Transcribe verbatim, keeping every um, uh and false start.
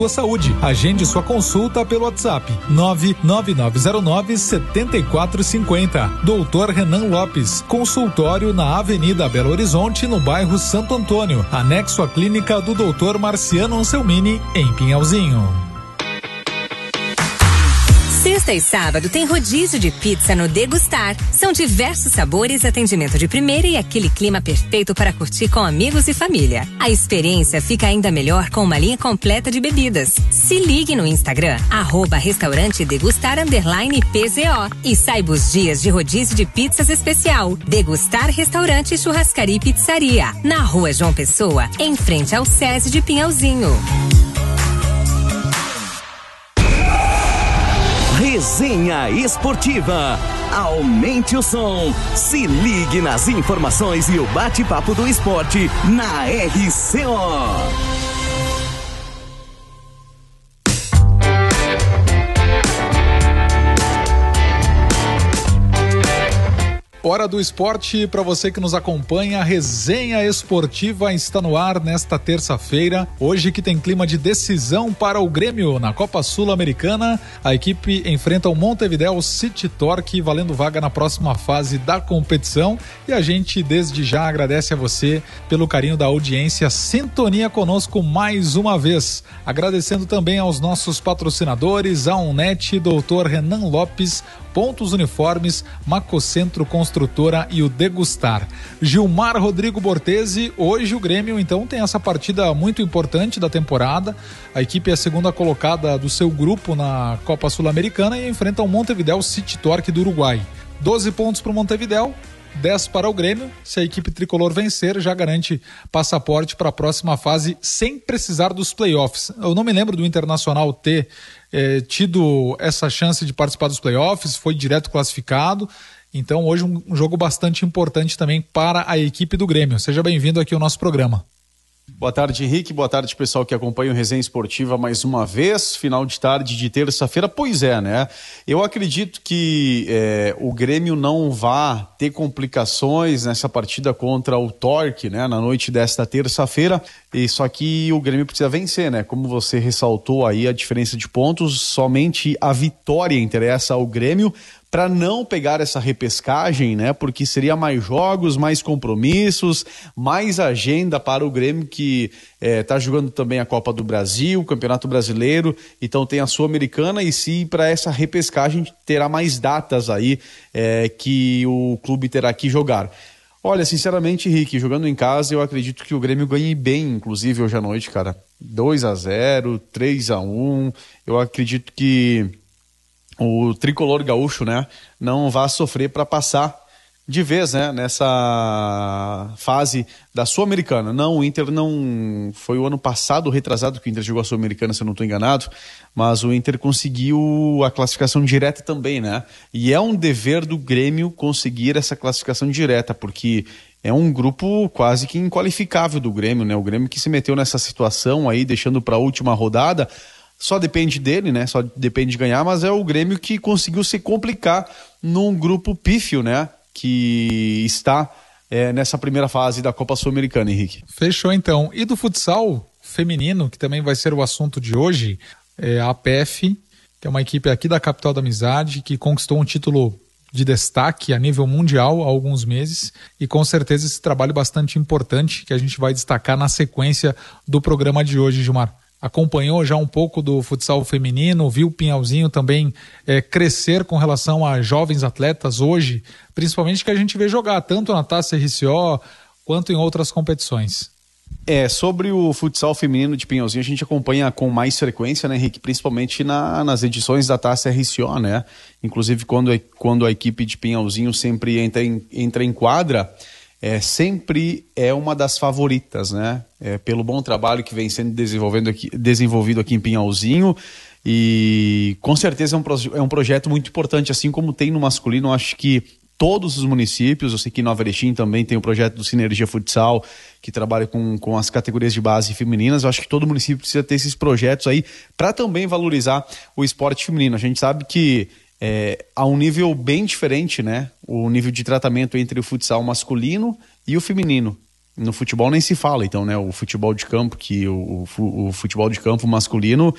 Sua saúde. Agende sua consulta pelo WhatsApp nove nove nove zero nove sete quatro cinco zero. Doutor Renan Lopes, consultório na Avenida Belo Horizonte, no bairro Santo Antônio, anexo à clínica do doutor Marciano Anselmini, em Pinhalzinho. Sexta e sábado tem rodízio de pizza no Degustar. São diversos sabores, atendimento de primeira e aquele clima perfeito para curtir com amigos e família. A experiência fica ainda melhor com uma linha completa de bebidas. Se ligue no Instagram, arroba restaurante degustar underline P Z O e saiba os dias de rodízio de pizzas especial. Degustar Restaurante, Churrascaria e Pizzaria, na Rua João Pessoa, em frente ao SESI de Pinhalzinho. Resenha Esportiva. Aumente o som. Se ligue nas informações e o bate-papo do esporte na R C O. Hora do esporte para você que nos acompanha. A Resenha Esportiva está no ar nesta terça-feira. Hoje que tem clima de decisão para o Grêmio na Copa Sul-Americana. A equipe enfrenta o Montevideo City Torque, valendo vaga na próxima fase da competição. E a gente desde já agradece a você pelo carinho da audiência, sintonia conosco mais uma vez. Agradecendo também aos nossos patrocinadores, a Unnet, doutor Renan Lopes, Pontos Uniformes, Macocentro Construtora e o Degustar. Gilmar Rodrigo Bortesi. Hoje o Grêmio então tem essa partida muito importante da temporada. A equipe é a segunda colocada do seu grupo na Copa Sul-Americana e enfrenta o Montevideo City Torque do Uruguai. doze pontos para o Montevideo, dez para o Grêmio. Se a equipe tricolor vencer, já garante passaporte para a próxima fase sem precisar dos playoffs. Eu não me lembro do Internacional ter eh, tido essa chance de participar dos playoffs, foi direto classificado. Então hoje um, um jogo bastante importante também para a equipe do Grêmio. Seja bem-vindo aqui ao nosso programa. Boa tarde, Henrique. Boa tarde, pessoal que acompanha o Resenha Esportiva mais uma vez, final de tarde de terça-feira. Pois é, né? Eu acredito que é, o Grêmio não vá ter complicações nessa partida contra o Torque, né? Na noite desta terça-feira. E só que o Grêmio precisa vencer, né? Como você ressaltou aí a diferença de pontos, somente a vitória interessa ao Grêmio, para não pegar essa repescagem, né? Porque seria mais jogos, mais compromissos, mais agenda para o Grêmio que está eh, jogando também a Copa do Brasil, o Campeonato Brasileiro, então tem a Sul-Americana e se para essa repescagem terá mais datas aí eh, que o clube terá que jogar. Olha, sinceramente, Henrique, jogando em casa, eu acredito que o Grêmio ganhe bem, inclusive hoje à noite, cara. dois a zero, três a um, eu acredito que o tricolor gaúcho, né, não vai sofrer para passar de vez, né, nessa fase da Sul-Americana. Não, o Inter não... Foi o ano passado, retrasado, que o Inter jogou a Sul-Americana, se eu não estou enganado, mas o Inter conseguiu a classificação direta também, né? E é um dever do Grêmio conseguir essa classificação direta, porque é um grupo quase que inqualificável do Grêmio, né? O Grêmio que se meteu nessa situação aí, deixando para a última rodada. Só depende dele, né? Só depende de ganhar, mas é o Grêmio que conseguiu se complicar num grupo pífio, né? Que está é, nessa primeira fase da Copa Sul-Americana, Henrique. Fechou então. E do futsal feminino, que também vai ser o assunto de hoje, é a A P F, que é uma equipe aqui da capital da Amizade, que conquistou um título de destaque a nível mundial há alguns meses, e com certeza esse trabalho bastante importante que a gente vai destacar na sequência do programa de hoje, Gilmar. Acompanhou já um pouco do futsal feminino, viu o Pinhalzinho também é, crescer com relação a jovens atletas hoje, principalmente que a gente vê jogar tanto na Taça R C O quanto em outras competições. É, sobre o futsal feminino de Pinhalzinho, a gente acompanha com mais frequência, né, Henrique? Principalmente na, nas edições da Taça R C O, né? Inclusive quando, quando a equipe de Pinhalzinho sempre entra em, entra em quadra, É, sempre é uma das favoritas, né? É, pelo bom trabalho que vem sendo desenvolvendo aqui, desenvolvido aqui em Pinhalzinho, e com certeza é um, proje- é um projeto muito importante, assim como tem no masculino. Acho que todos os municípios, eu sei que Nova Erechim também tem o projeto do Sinergia Futsal, que trabalha com, com as categorias de base femininas. Eu acho que todo município precisa ter esses projetos aí para também valorizar o esporte feminino. A gente sabe que É, há um nível bem diferente, né? O nível de tratamento entre o futsal masculino e o feminino. No futebol nem se fala, então, né? O futebol de campo, que o, o, o futebol de campo masculino